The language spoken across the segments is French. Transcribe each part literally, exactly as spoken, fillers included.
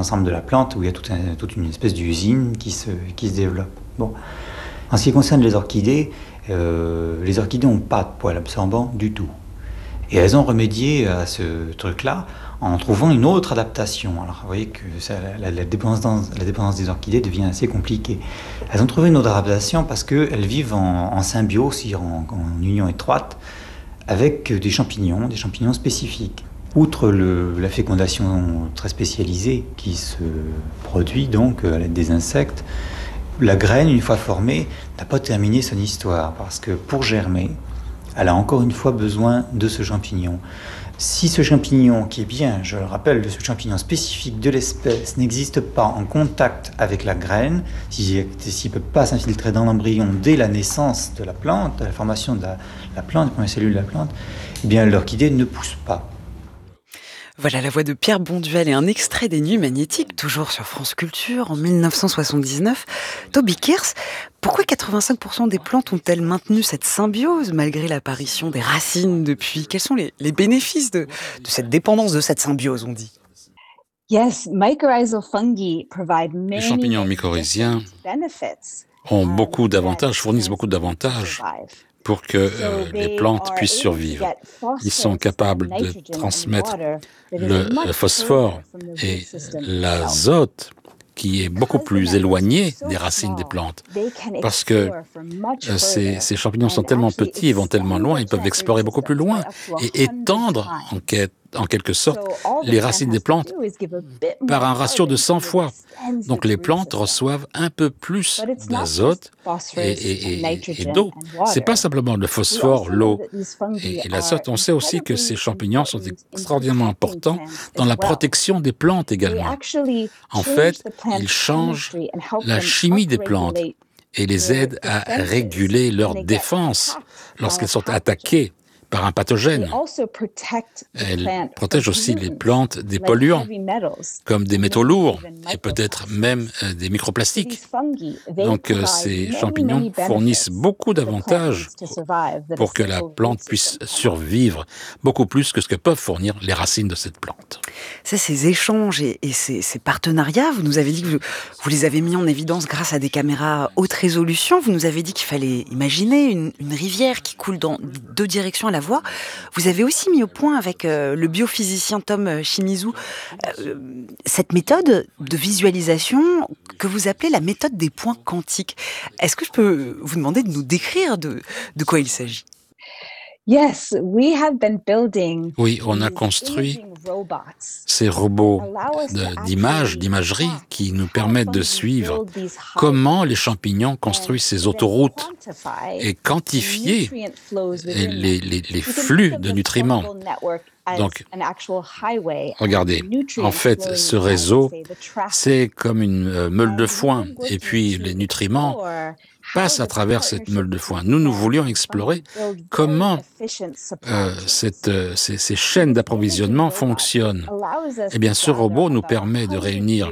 l'ensemble de la plante où il y a toute, un, toute une espèce d'usine qui se, qui se développe. Bon. En ce qui concerne les orchidées, euh, les orchidées n'ont pas de poils absorbants du tout. Et elles ont remédié à ce truc-là en trouvant une autre adaptation. Alors vous voyez que ça, la, la, dépendance, la dépendance des orchidées devient assez compliquée. Elles ont trouvé une autre adaptation parce qu'elles vivent en, en symbiose, en, en union étroite, avec des champignons, des champignons spécifiques. Outre le, la fécondation très spécialisée qui se produit donc à l'aide des insectes, la graine, une fois formée, n'a pas terminé son histoire parce que pour germer, elle a encore une fois besoin de ce champignon. Si ce champignon, qui est bien, je le rappelle, ce champignon spécifique de l'espèce, n'existe pas en contact avec la graine, s'il ne peut pas s'infiltrer dans l'embryon dès la naissance de la plante, la formation de la, la plante, des premières cellules de la plante, eh bien l'orchidée ne pousse pas. Voilà la voix de Pierre Bonduel et un extrait des Nuits magnétiques, toujours sur France Culture, en dix-neuf cent soixante-dix-neuf. Toby Kears, pourquoi quatre-vingt-cinq pour cent des plantes ont-elles maintenu cette symbiose malgré l'apparition des racines depuis ? Quels sont les, les bénéfices de, de cette dépendance, de cette symbiose, on dit ? Yes, mycorrhizal fungi provide many Les champignons mycorhiziens benefits ont beaucoup d'avantages, fournissent beaucoup d'avantages pour que euh, les plantes puissent survivre. Ils sont capables de transmettre le, le phosphore et l'azote qui est beaucoup plus éloigné des racines des plantes. Parce que euh, ces, ces champignons sont tellement petits et vont tellement loin, ils peuvent explorer beaucoup plus loin et étendre en, quête, en quelque sorte les racines des plantes par un ratio de cent fois. Donc les plantes reçoivent un peu plus d'azote et, et, et, et d'eau. C'est pas simplement le phosphore, l'eau et, et l'azote. On sait aussi que ces champignons sont extraordinairement importants dans la protection des plantes également. En fait, ils changent la chimie des plantes et les aident à réguler leur défense lorsqu'elles sont attaquées par un pathogène. Elle protège aussi les plantes des polluants, comme des métaux lourds et peut-être même euh, des microplastiques. Donc euh, ces champignons fournissent beaucoup d'avantages pour que la plante puisse survivre, beaucoup plus que ce que peuvent fournir les racines de cette plante. C'est ces échanges et, et ces, ces partenariats, vous nous avez dit que vous, vous les avez mis en évidence grâce à des caméras haute résolution. Vous nous avez dit qu'il fallait imaginer une, une rivière qui coule dans deux directions à la fois. Vous avez aussi mis au point avec euh, le biophysicien Tom Shimizu euh, cette méthode de visualisation que vous appelez la méthode des points quantiques. Est-ce que je peux vous demander de nous décrire de, de quoi il s'agit ? Yes, we have been building Oui, on a construit ces robots de, d'images, d'imagerie qui nous permettent de suivre comment les champignons construisent ces autoroutes et quantifier les, les, les flux de nutriments. Donc, regardez, en fait, ce réseau, c'est comme une meule de foin, et puis les nutriments passent à travers cette meule de foin. Nous, nous voulions explorer comment euh, cette, euh, ces, ces chaînes d'approvisionnement fonctionnent. Eh bien, ce robot nous permet de réunir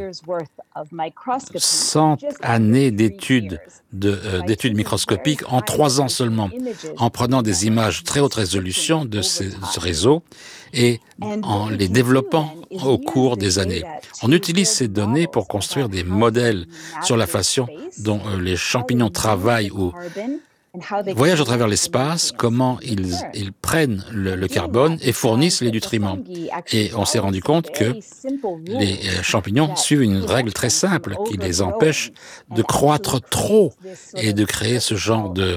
cent années d'études, de, euh, d'études microscopiques en trois ans seulement, en prenant des images très haute résolution de, ces, de ce réseau et en les développant au cours des années. On utilise ces données pour construire des modèles sur la façon dont euh, les champignons travaillent ou voyagent à travers l'espace, comment ils, ils prennent le, le carbone et fournissent les nutriments. Et on s'est rendu compte que les champignons suivent une règle très simple qui les empêche de croître trop et de créer ce genre de...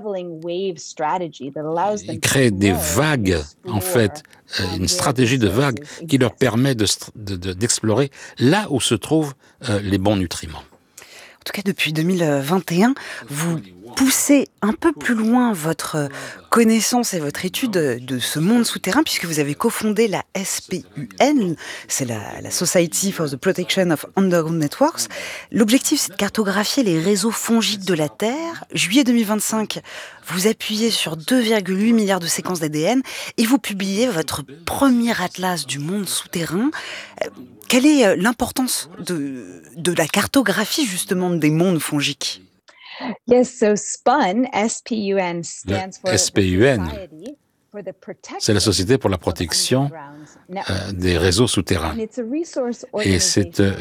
Ils créent des vagues, en fait, une stratégie de vagues qui leur permet de, de, de, d'explorer là où se trouvent euh, les bons nutriments. En tout cas, depuis deux mille vingt et un, vous poussez un peu plus loin votre connaissance et votre étude de ce monde souterrain, puisque vous avez cofondé la S P U N, c'est la, la Society for the Protection of Underground Networks. L'objectif, c'est de cartographier les réseaux fongiques de la Terre. Juillet deux mille vingt-cinq, vous appuyez sur deux virgule huit milliards de séquences d'A D N et vous publiez votre premier atlas du monde souterrain. Quelle est l'importance de, de la cartographie, justement, des mondes fongiques ? Yes, so SPUN, S P U N, stands for S P U N, c'est la Société pour la protection euh, des réseaux souterrains. Et c'est